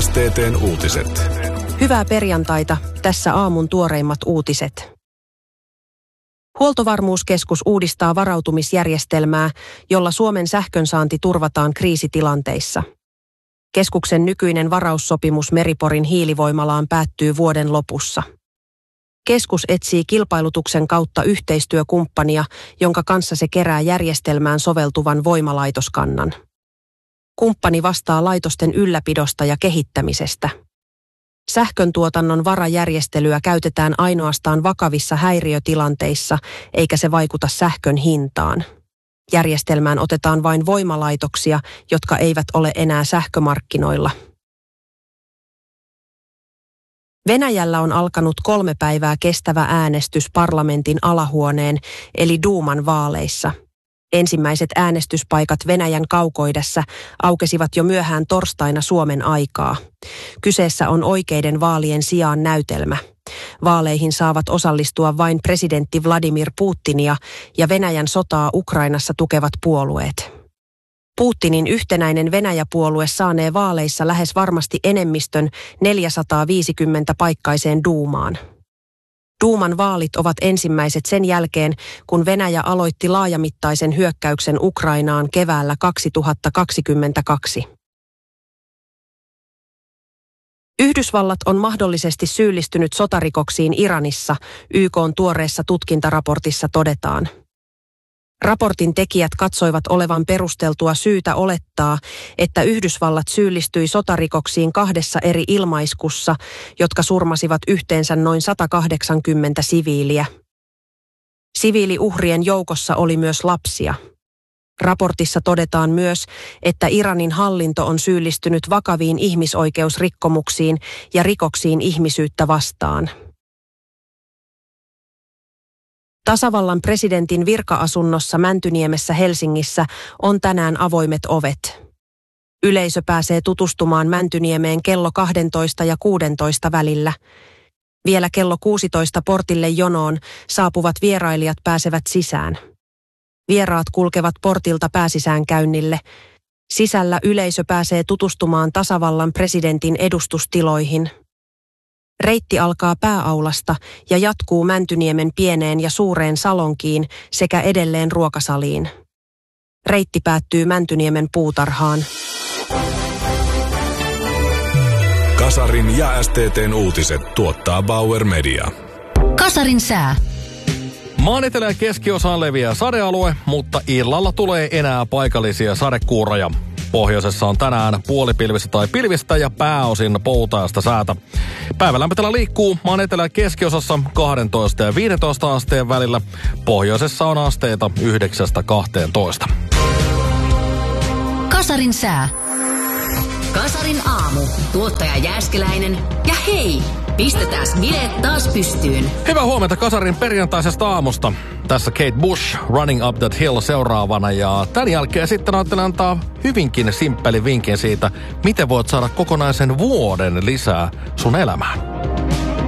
STT:n uutiset. Hyvää perjantaita, tässä aamun tuoreimmat uutiset. Huoltovarmuuskeskus uudistaa varautumisjärjestelmää, jolla Suomen sähkönsaanti turvataan kriisitilanteissa. Keskuksen nykyinen varaussopimus Meri-Porin hiilivoimalaan päättyy vuoden lopussa. Keskus etsii kilpailutuksen kautta yhteistyökumppania, jonka kanssa se kerää järjestelmään soveltuvan voimalaitoskannan. Kumppani vastaa laitosten ylläpidosta ja kehittämisestä. Sähköntuotannon varajärjestelyä käytetään ainoastaan vakavissa häiriötilanteissa, eikä se vaikuta sähkön hintaan. Järjestelmään otetaan vain voimalaitoksia, jotka eivät ole enää sähkömarkkinoilla. Venäjällä on alkanut 3 päivää kestävä äänestys parlamentin alahuoneen eli Duuman vaaleissa. Ensimmäiset äänestyspaikat Venäjän kaukoidässä aukesivat jo myöhään torstaina Suomen aikaa. Kyseessä on oikeiden vaalien sijaan näytelmä. Vaaleihin saavat osallistua vain presidentti Vladimir Putinia ja Venäjän sotaa Ukrainassa tukevat puolueet. Putinin yhtenäinen Venäjä-puolue saanee vaaleissa lähes varmasti enemmistön 450-paikkaiseen Duumaan. Duuman vaalit ovat ensimmäiset sen jälkeen, kun Venäjä aloitti laajamittaisen hyökkäyksen Ukrainaan keväällä 2022. Yhdysvallat on mahdollisesti syyllistynyt sotarikoksiin Iranissa, YK:n tuoreessa tutkintaraportissa todetaan. Raportin tekijät katsoivat olevan perusteltua syytä olettaa, että Yhdysvallat syyllistyi sotarikoksiin 2 eri ilmaiskussa, jotka surmasivat yhteensä noin 180 siviiliä. Siviiliuhrien joukossa oli myös lapsia. Raportissa todetaan myös, että Iranin hallinto on syyllistynyt vakaviin ihmisoikeusrikkomuksiin ja rikoksiin ihmisyyttä vastaan. Tasavallan presidentin virka-asunnossa Mäntyniemessä Helsingissä on tänään avoimet ovet. Yleisö pääsee tutustumaan Mäntyniemeen kello 12 ja 16 välillä. Vielä kello 16 portille jonoon saapuvat vierailijat pääsevät sisään. Vieraat kulkevat portilta pääsisäänkäynnille. Sisällä yleisö pääsee tutustumaan tasavallan presidentin edustustiloihin. Reitti alkaa pääaulasta ja jatkuu Mäntyniemen pieneen ja suureen salonkiin sekä edelleen ruokasaliin. Reitti päättyy Mäntyniemen puutarhaan. Kasarin ja STT:n uutiset tuottaa Bauer Media. Kasarin sää. Maan etelä- ja keskiosaan leviää sadealue, mutta illalla tulee enää paikallisia sadekuuroja. Pohjoisessa on tänään puolipilvistä tai pilvistä ja pääosin poutaista säätä. Päivälämpötila liikkuu maan etelä- ja keskiosassa 12 ja 15 asteen välillä. Pohjoisessa on asteita 9-12. Kasarin sää. Kasarin aamu. Tuottaja Jääskeläinen. Ja hei! Pistetääs bileet taas pystyyn. Hyvää huomenta Kasarin perjantaisesta aamusta. Tässä Kate Bush, Running Up That Hill seuraavana. Ja tämän jälkeen sitten ajattelen antaa hyvinkin simppeli vinkin siitä, miten voit saada kokonaisen vuoden lisää sun elämään.